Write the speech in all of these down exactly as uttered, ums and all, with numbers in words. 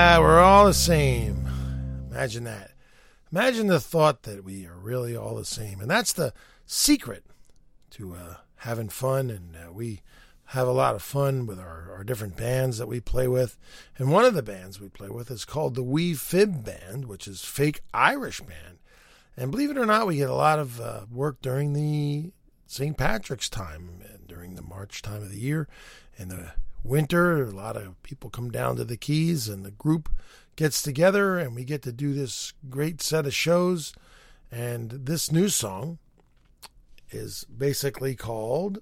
Yeah, we're all the same. Imagine that. Imagine the thought that we are really all the same. And that's the secret to uh, having fun. And uh, we have a lot of fun with our, our different bands that we play with. And one of the bands we play with is called the Wee Fib Band, which is fake Irish band. And believe it or not, we get a lot of uh, work during the Saint Patrick's time, and during the March time of the year. In the winter, a lot of people come down to the Keys, and the group gets together, and we get to do this great set of shows. And this new song is basically called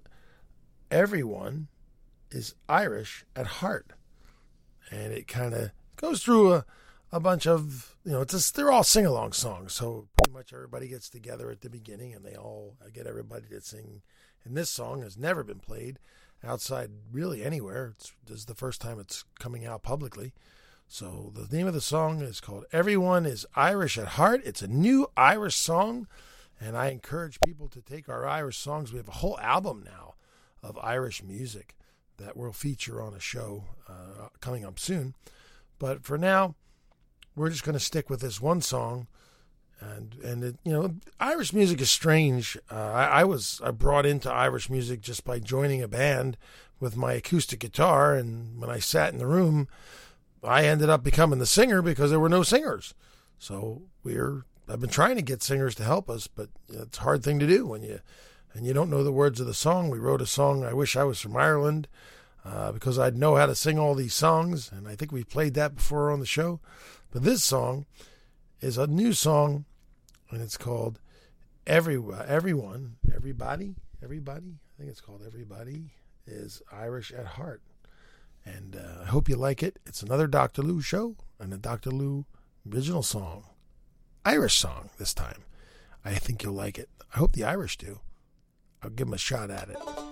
Everyone is Irish at Heart. And it kind of goes through a, a bunch of, you know, it's just, they're all sing-along songs. So pretty much everybody gets together at the beginning, and they all I get everybody to sing. And this song has never been played outside really anywhere. It's, this is the first time it's coming out publicly. So the name of the song is called Everyone is Irish at Heart. It's a new Irish song, and I encourage people to take our Irish songs. We have a whole album now of Irish music that we'll feature on a show uh, coming up soon. But for now, we're just going to stick with this one song. And, and it, you know, Irish music is strange. Uh, I, I was I brought into Irish music just by joining a band with my acoustic guitar. And when I sat in the room, I ended up becoming the singer because there were no singers. So we're I've been trying to get singers to help us, but it's a hard thing to do when you and you don't know the words of the song. We wrote a song, I Wish I Was From Ireland, uh, because I'd know how to sing all these songs, and I think we played that before on the show. But this song is a new song, and it's called Every Everyone, Everybody, Everybody. I think it's called Everybody is Irish at Heart. And uh, I hope you like it. It's another Doctor Lou show and a Doctor Lou original song. Irish song this time. I think you'll like it. I hope the Irish do. I'll give them a shot at it.